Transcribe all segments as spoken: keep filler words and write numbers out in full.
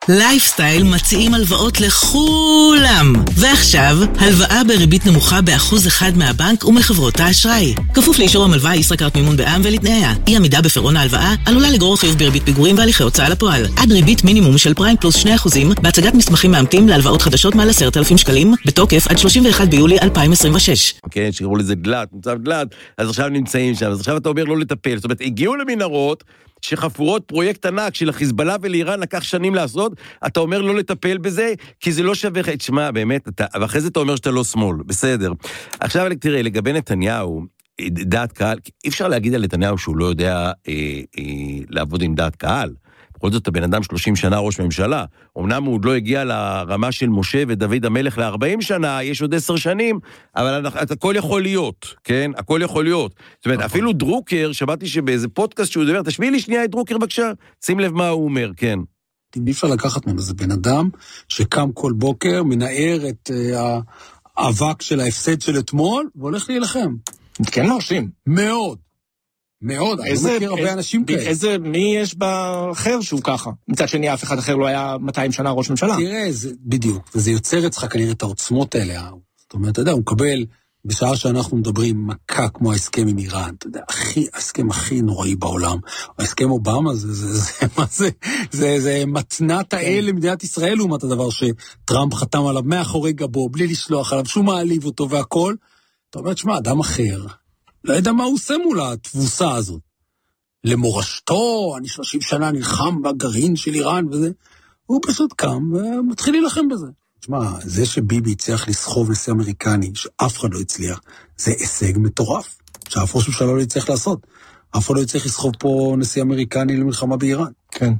לייפסטייל מציעים הלוואות לכולם. ועכשיו, הלוואה בריבית נמוכה באחוז אחד מהבנק ומחברות האשראי. כפוף לאישור המלווה ישראכרט מימון בע"מ ולתנאיה. אי עמידה בפירעון ההלוואה עלולה לגרור חיוב בריבית פיגורים והליכי הוצאה לפועל. עד ריבית מינימום של פריים פלוס שני אחוזים בהצגת מסמכים מאמתים להלוואות חדשות מעל עשרת אלפים שקלים, בתוקף עד שלושים ואחד ביולי אלפיים עשרים ושש. כן, שקראו לזה דלת, מצב דלת, אז עכשיו נמצאים שם, אז עכשיו אתה אומר לא לטפל. זאת אומרת, הגיעו למנהרות שחפורות פרויקט ענק של החיזבאללה ולאיראן לקח שנים לעשות, אתה אומר לא לטפל בזה, כי זה לא שווה לך, תשמע, באמת, אתה, ואחרי זה אתה אומר שאתה לא שמאל, בסדר. עכשיו, תראה, לגבי נתניהו, דעת קהל, אי אפשר להגיד על נתניהו שהוא לא יודע אה, אה, לעבוד עם דעת קהל. בכל זאת, הבן אדם שלושים שנה ראש ממשלה, אמנם הוא עוד לא הגיע לרמה של משה ודוד המלך ל-ארבעים שנה, יש עוד עשר שנים, אבל הכל יכול להיות, כן? הכל יכול להיות. זאת אומרת, אפילו דרוקר, שמעתי שבאיזה פודקאסט שהוא דבר, תשמיע לי שנייה את דרוקר בבקשה, שים לב מה הוא אומר, כן. אי אפשר לקחת ממנו, זה בן אדם שקם כל בוקר, מנער את האבק של ההפסד של אתמול, והולך להילחם. כן מרשים. מאוד. מאוד, אני לא מכיר הרבה אנשים כאלה. איזה, מי יש באחר שהוא ככה? מצד שני, אף אחד אחר לא היה מאתיים שנה ראש ממשלה. תראה, זה, בדיוק, וזה יוצר אצלך כנראה את העוצמות האלה. זאת אומרת, אתה יודע, הוא מקבל, בשעה שאנחנו מדברים מכה כמו ההסכם עם איראן, אתה יודע, הכי, ההסכם הכי נוראי בעולם, ההסכם אובמה, זה, זה, זה, מה זה, זה, זה מתנת האל למדינת ישראל, לעומת הדבר שטראמפ חתם עליו מאחורי גבו, בלי לשלוח עליו, שהוא מעליב אותו והכל. אתה אומר, שמה, אדם אחר, לא יודע מה הוא עושה מול התבוסה הזאת. למורשתו, אני שלושים שנה נלחם בגרעין של איראן וזה, הוא פשוט קם ומתחיל להילחם בזה. תשמע, זה שביבי הצליח לסחוב נשיא אמריקני, שאף אחד לא הצליח, זה הישג מטורף, שאף ראש ממשלה לא יצליח לעשות. אף אחד לא יצליח לסחוב פה נשיא אמריקני למלחמה באיראן. כן.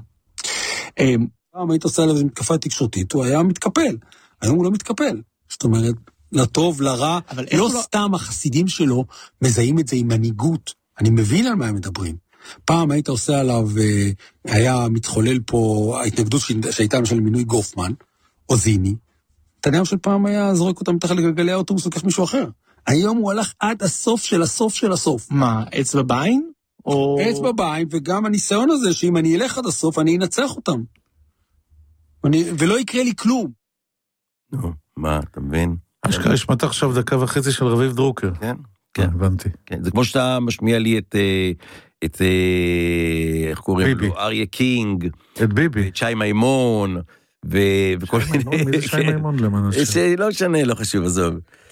פעם היית עושה עליו מתקפה תקשורתית, הוא היה מתקפל. היום הוא לא מתקפל. זאת אומרת, לטוב, לרע, לא סתם החסידים שלו מזהים את זה עם מנהיגות. אני מבין על מה הם מדברים. פעם היית עושה עליו, היה מתחולל פה ההתנגדות שהייתה של מינוי גופמן, או זיני. נתניהו של פעם היה זורק אותם מתחת לגלגלי האוטובוס וכך מישהו אחר. היום הוא הלך עד הסוף של הסוף של הסוף. מה, אצבע בעין? או... אצבע בעין, וגם הניסיון הזה שאם אני אלך עד הסוף, אני אנצח אותם. אני... ולא יקרה לי כלום. נו, מה, אתה מבין? אשכרה, יש מתה עכשיו דקה וחצי של רביב דרוקר. כן, כן. הבנתי. כן, זה כמו שאתה משמיע לי את, את, איך קוראים לו? אריה קינג. את ביבי. את שי מימון, וכל מיני... שי מימון, מי זה שי מימון למען השם? לא משנה, לא חשוב, עזוב.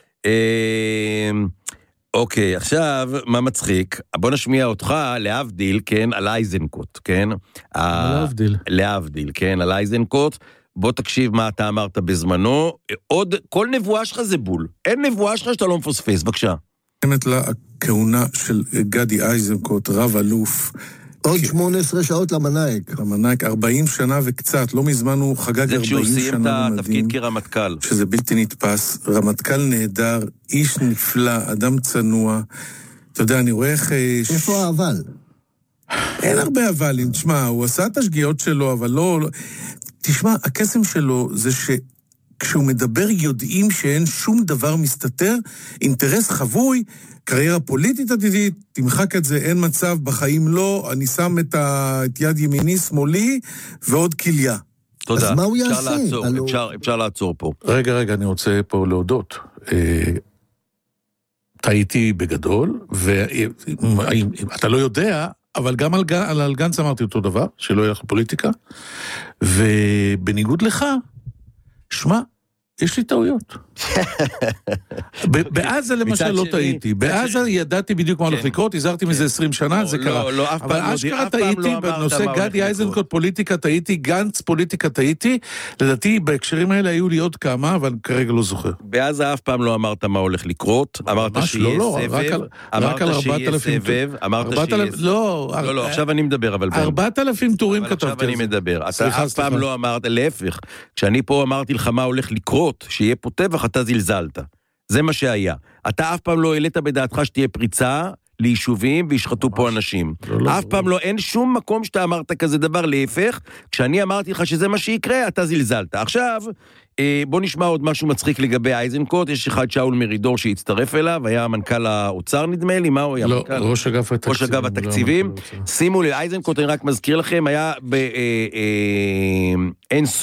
אוקיי, עכשיו, מה מצחיק? בוא נשמיע אותך להבדיל, כן, על אייזנקוט, כן? להבדיל. להבדיל, כן, על אייזנקוט. בוא תקשיב מה אתה אמרת בזמנו, עוד, כל נבואה שלך זה בול, אין נבואה שלך שאתה לא מפוספס, בבקשה. באמת לה הכהונה של גדי אייזנקוט, רב אלוף. עוד שמונה עשרה שעות למנהיק. למנהיק, ארבעים שנה וקצת, לא מזמן הוא חגג ארבעים שנה למדים. זה כשהוא סיים את התפקיד כרמטכ"ל. שזה בלתי נתפס, רמטכ"ל נהדר, איש נפלא, אדם צנוע, אתה יודע, אני רואה איך... איפה האבל? אין הרבה אבלים, תשמע, הוא עשה את השגיאות שלו, אבל לא... תשמע, הקסם שלו זה שכשהוא מדבר יודעים שאין שום דבר מסתתר, אינטרס חבוי, קריירה פוליטית עתידית, תמחק את זה, אין מצב, בחיים לא, אני שם את, ה... את יד ימיני, שמאלי, ועוד כליה. תודה. אז מה הוא יעשה? אפשר לעצור, הלוא... אפשר, אפשר לעצור פה. רגע, רגע, אני רוצה פה להודות. טעיתי בגדול, ואתה לא יודע... אבל גם על, על, על גנץ אמרתי אותו דבר, שלא ילך לפוליטיקה, ובניגוד לך, שמה, יש לי טעויות. בעזה למשל לא טעיתי, בעזה ידעתי בדיוק מה הולך לקרות, הזהרתי מזה עשרים שנה, זה קרה. אבל אשכרה טעיתי בנושא גדי איזנקוט פוליטיקה טעיתי, גנץ פוליטיקה טעיתי, לדעתי בהקשרים האלה היו לי עוד כמה, אבל כרגע לא זוכר. בעזה אף פעם לא אמרת מה הולך לקרות, אמרת שיהיה סבב, אמרת שיהיה סבב, אמרת שיהיה סבב, לא, לא, עכשיו אני מדבר, אבל ארבעת אלפים טורים כתבתי. עכשיו אני מדבר, אתה אף פעם לא אמרת, להפך, כשאני פה אמרתי לך מה הולך לקרות, שיהיה פה טבח, אתה זלזלת. זה מה שהיה. אתה אף פעם לא העלית בדעתך שתהיה פריצה ליישובים וישחטו פה אנשים. אף פעם לא, אין שום מקום שאתה אמרת כזה דבר, להפך, כשאני אמרתי לך שזה מה שיקרה, אתה זלזלת. עכשיו, בוא נשמע עוד משהו מצחיק לגבי אייזנקוט, יש אחד שאול מרידור שהצטרף אליו, היה מנכ"ל האוצר נדמה לי, מה הוא היה? לא, ראש אגף התקציבים. ראש אגף התקציבים. שימו לי, אייזנקוט, אני רק מזכיר לכם, היה באין